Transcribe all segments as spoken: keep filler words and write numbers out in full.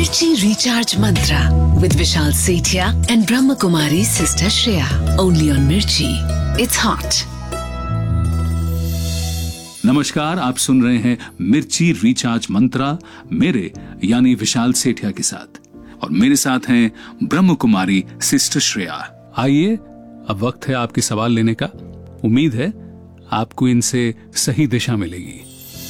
Mirchi Recharge Mantra with Vishal Sethia and Brahma Kumari Sister Shreya. Only on Mirchi. It's hot. नमस्कार, आप सुन रहे हैं मिर्ची recharge मंत्रा मेरे यानी विशाल सेठिया के साथ, और मेरे साथ हैं ब्रह्म कुमारी सिस्टर श्रेया। आइए, अब वक्त है आपके सवाल लेने का। उम्मीद है आपको इनसे सही दिशा मिलेगी।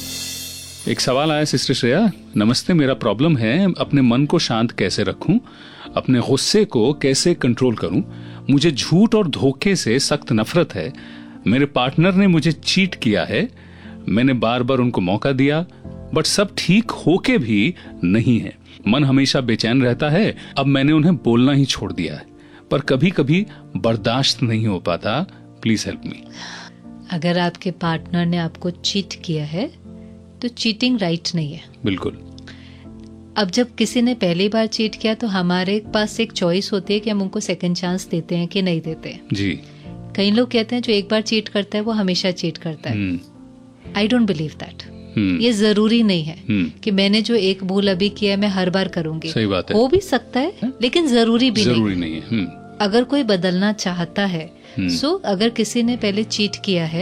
एक सवाल आया सिस्टर श्रेया। नमस्ते, मेरा प्रॉब्लम है अपने मन को शांत कैसे रखूं, अपने गुस्से को कैसे कंट्रोल करूं। मुझे झूठ और धोखे से सख्त नफरत है। मेरे पार्टनर ने मुझे चीट किया है। मैंने बार बार उनको मौका दिया, बट सब ठीक होके भी नहीं है। मन हमेशा बेचैन रहता है। अब मैंने उन्हें बोलना ही छोड़ दिया है, पर कभी कभी बर्दाश्त नहीं हो पाता। Please help me. अगर आपके पार्टनर ने आपको चीट किया है तो चीटिंग राइट नहीं है। बिल्कुल। अब जब किसी ने पहली बार चीट किया तो हमारे पास एक चॉइस होती है कि हम उनको सेकंड चांस देते हैं कि नहीं देते हैं। जी। कई लोग कहते हैं जो एक बार चीट करता है वो हमेशा चीट करता है। I don't believe that. ये जरूरी नहीं है कि मैंने जो एक भूल अभी किया है मैं हर बार करूंगी। सही बात है। हो भी सकता है, लेकिन जरूरी भी जरूरी नहीं, नहीं है। अगर कोई बदलना चाहता है, सो अगर किसी ने पहले चीट किया है,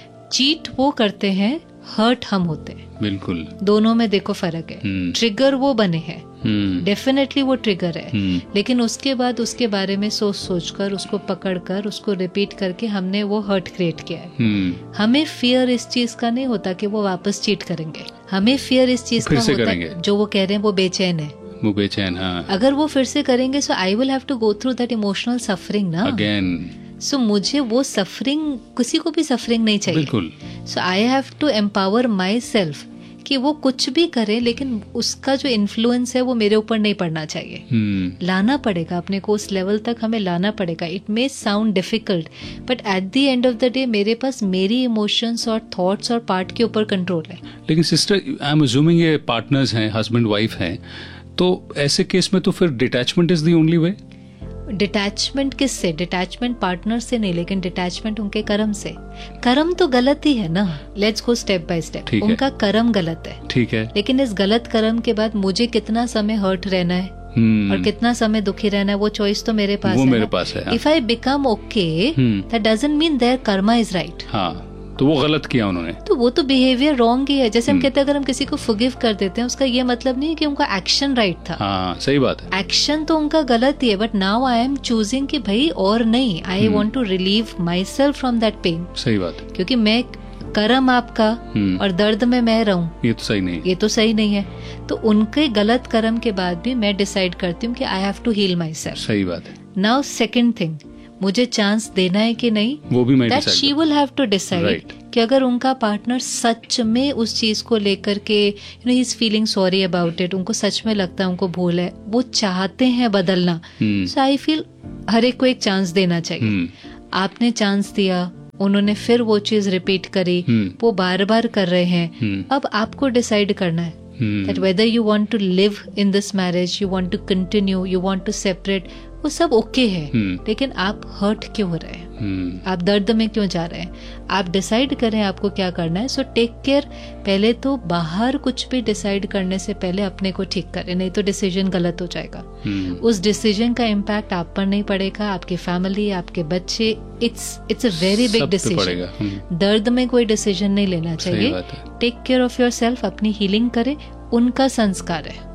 चीट वो करते हैं, हर्ट हम होते हैं। बिल्कुल। दोनों में देखो फर्क है। ट्रिगर वो बने हैं, डेफिनेटली वो ट्रिगर है, लेकिन उसके बाद उसके बारे में सोच सोच कर उसको पकड़ कर उसको रिपीट करके हमने वो हर्ट क्रिएट किया है। हमें फियर इस चीज का नहीं होता कि वो वापस चीट करेंगे। हमें फियर इस चीज का होता है जो वो कह रहे हैं वो बेचैन है, वो बेचैन। हाँ। अगर वो फिर से करेंगे सो I will have to go through that emotional suffering ना अगेन। सो so, मुझे वो सफरिंग, किसी को भी सफरिंग नहीं चाहिए। बिल्कुल। सो I have to empower my self कि वो कुछ भी करे, लेकिन उसका जो इन्फ्लुएंस है वो मेरे ऊपर नहीं पड़ना चाहिए। hmm. लाना पड़ेगा अपने को उस लेवल तक, हमें लाना पड़ेगा। It may sound difficult, but at the end of the day मेरे पास मेरी इमोशंस और थॉट्स और पार्ट के ऊपर कंट्रोल है। लेकिन सिस्टर, आई एम अज्यूमिंग ये पार्टनर्स हैं, हस्बैंड वाइफ हैं, तो ऐसे केस में तो फिर detachment is the only way. Detachment किससे? डिटैचमेंट पार्टनर से नहीं, लेकिन डिटैचमेंट उनके कर्म से। कर्म तो गलत ही है ना। Let's go step by step. उनका कर्म गलत है, ठीक है, लेकिन इस गलत कर्म के बाद मुझे कितना समय हर्ट रहना है hmm. और कितना समय दुखी रहना है, वो चॉइस तो मेरे पास वो है। मेरे पास है। If I become okay, that doesn't mean there Karma is right. हाँ, तो वो गलत किया उन्होंने, तो वो तो बिहेवियर रॉन्ग ही है। जैसे हम कहते हैं अगर हम किसी को फॉरगिव कर देते हैं, उसका ये मतलब नहीं है कि उनका एक्शन राइट था। हाँ, सही बात है। एक्शन तो उनका गलत ही है, but now I am choosing कि भाई और नहीं, I want to relieve my self from that pain. सही बात है। क्योंकि मैं कर्म आपका और दर्द में मैं रहूं, ये तो सही नहीं, ये तो सही नहीं है। तो उनके गलत कर्म के बाद भी मैं डिसाइड करती हूँ कि I have to heal my self. सही बात है। नाउ सेकेंड थिंग, मुझे चांस देना है कि नहीं, वो भी मैं that she will have to decide कि अगर उनका पार्टनर सच में उस चीज को लेकर के you know he is feeling sorry about it, उनको सच में लगता है उनको भूल है, वो चाहते हैं बदलना, सो आई फील हर एक को एक चांस देना चाहिए। hmm. आपने चांस दिया, उन्होंने फिर वो चीज रिपीट करी, hmm. वो बार बार कर रहे हैं। hmm. अब आपको डिसाइड करना है that whether you want to live in this marriage, you want to continue, you want to separate, वो सब ओके है, hmm. लेकिन आप हर्ट क्यों हो रहे हैं, hmm. आप दर्द में क्यों जा रहे हैं, आप डिसाइड करें आपको क्या करना है। So take care. पहले तो बाहर कुछ भी डिसाइड करने से पहले अपने को ठीक करें, नहीं तो डिसीजन गलत हो जाएगा। hmm. उस डिसीजन का इम्पैक्ट आप पर नहीं पड़ेगा, आपकी फैमिली, आपके बच्चे। It's it's a very big decision. दर्द में कोई डिसीजन नहीं लेना चाहिए। Take care of your self, अपनी हीलिंग करें, उनका संस्कार है।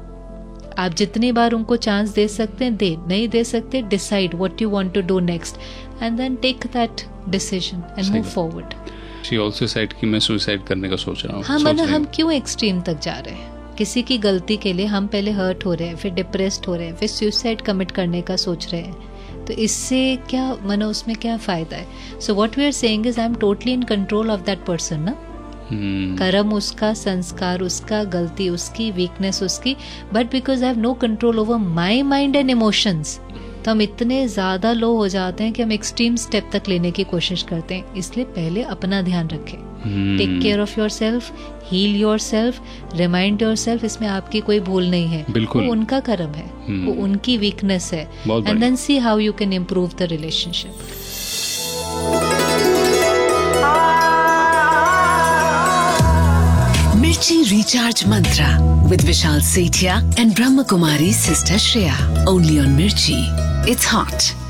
आप जितनी बार उनको चांस दे सकते हैं दे, नहीं दे सकते decide what you want to do next and then take that decision and move forward. She also said कि मैं सुसाइड करने का सोच रहा हूं। हाँ, मतलब हम क्यों एक्सट्रीम तक जा रहे हैं? किसी की गलती के लिए हम पहले हर्ट हो रहे हैं, फिर डिप्रेस्ड हो रहे हैं, फिर सुसाइड कमिट करने का सोच रहे हैं, तो इससे क्या मानो उसमें क्या फायदा है? So what we are saying is I am totally in control of that person ना। Hmm. कर्म उसका, संस्कार उसका, गलती उसकी, वीकनेस उसकी, but because I have no control over my mind and emotions, तो हम इतने ज्यादा लो हो जाते हैं कि हम एक्सट्रीम स्टेप तक लेने की कोशिश करते हैं। इसलिए पहले अपना ध्यान रखें। Take care of your self, heal your self, remind your self इसमें आपकी कोई भूल नहीं है, वो उनका कर्म है, hmm. वो उनकी वीकनेस है, and then see how you can improve the relationship. Mirchi Recharge Mantra with Vishal Sethia and Brahma Kumari Sister Shreya. Only on Mirchi. It's hot.